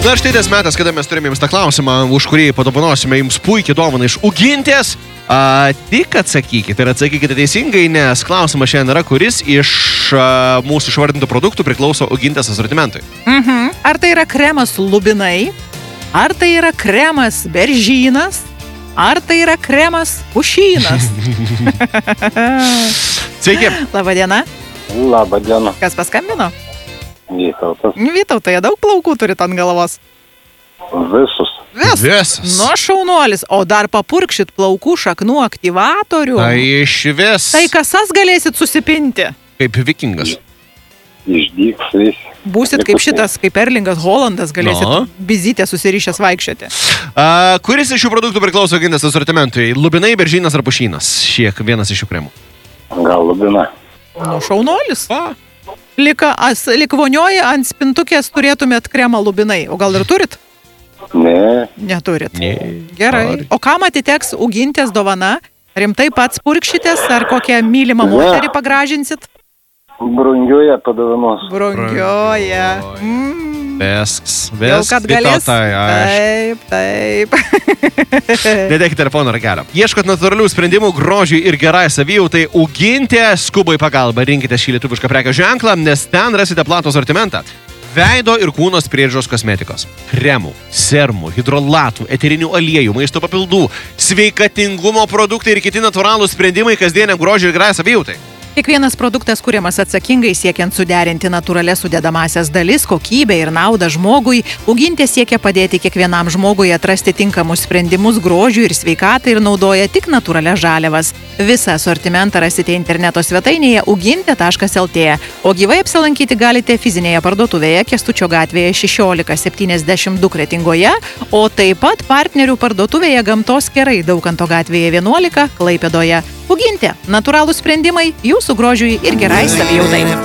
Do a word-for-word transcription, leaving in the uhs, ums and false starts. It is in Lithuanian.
Na ir štai tas metas, kada mes turime jums tą klausimą, už kurį padovanosime jums puikiai dovaną iš Ugintės. A, tik atsakykite ir atsakykite teisingai, nes klausimas šiandien yra, kuris iš a, mūsų išvardintų produktų priklauso Ugintės asortimentui. Mhm. Ar tai yra kremas lubinai, ar tai yra kremas beržynas, ar tai yra kremas pušynas? Sveiki. Labadiena. Labadiena. Kas paskambino? Vytautas. Vytautai, daug plaukų turit ant galvos. Visus. Vis. Visas. Nu, šaunuolis. O dar papurkšit plaukų šaknų aktyvatorių. Tai iš vis. Tai kasas galėsit susipinti. Kaip vikingas. Išdyks vis. Būsit kaip šitas, kaip Erlingas Holandas, galėsit No. bizytę susirišęs vaikščioti. A, kuris iš šių produktų priklauso Ugintės asortimentui? Lubinai, beržynas ar pušynas? Šiek vienas iš šių kremų. Gal lubina. Nu, šaunuolis. A. Lika, as, lik vonioji ant spintukės turėtumėt kremą lubinai. O gal ir turit? Ne, Neturit. Ne. Gerai. Sorry. O kam atiteks Ugintės dovana? Rimtai pats purkšitės ar kokią mylimą Ne. moterį pagražinsit? brungioje padovanos. Brangioja. Mm. Viskas. Jau kad galės. Tai, Taip, taip. Nedėkite telefono ragelio. Ieškot natūralių sprendimų grožiui ir gerai savijautai, Ugintė skuba į pagalbą. Rinkite šį lietuvišką prekės ženklą, nes ten rasite platų asortimentą. Veido ir kūnos priežiūros kosmetikos. Kremų, serumų, hidrolatų, eterinių aliejų, maisto papildų, sveikatingumo produktai ir kiti natūralūs sprendimai kasdieniam grožiui ir gerai savijautai. Kiekvienas produktas kuriamas atsakingai siekiant suderinti natūralias sudedamasias dalis, kokybę ir naudą žmogui. Ugintė siekia padėti kiekvienam žmogui atrasti tinkamus sprendimus grožiui ir sveikatai ir naudoja tik natūralias žaliavas. Visą asortimentą rasite interneto svetainėje ugintė taškas lt, o gyvai apsilankyti galite fizinėje parduotuvėje Kęstučio gatvėje šešiolika septyniasdešimt du Kretingoje, o taip pat partnerių parduotuvėje Gamtos kerai Daukanto gatvėje vienuolika Klaipėdoje. Ugintė – natūralūs sprendimai jūsų grožiui ir gerai savijautai.